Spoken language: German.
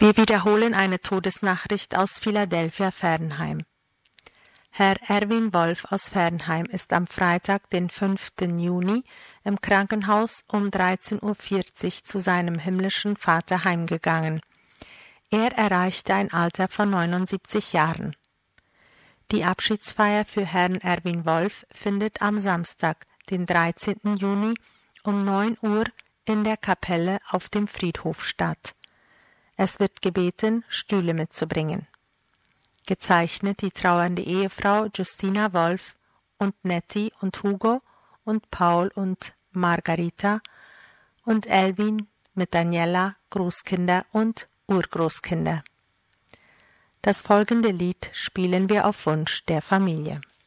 Wir wiederholen eine Todesnachricht aus Philadelphia-Ferdenheim. Herr Erwin Wolf aus Ferdenheim ist am Freitag, den 5. Juni, im Krankenhaus um 13:40 Uhr zu seinem himmlischen Vater heimgegangen. Er erreichte ein Alter von 79 Jahren. Die Abschiedsfeier für Herrn Erwin Wolf findet am Samstag, den 13. Juni, um 9 Uhr in der Kapelle auf dem Friedhof statt. Es wird gebeten, Stühle mitzubringen. Gezeichnet die trauernde Ehefrau Justina Wolf und Nettie und Hugo und Paul und Margarita und Elvin mit Daniela, Großkinder und Urgroßkinder. Das folgende Lied spielen wir auf Wunsch der Familie.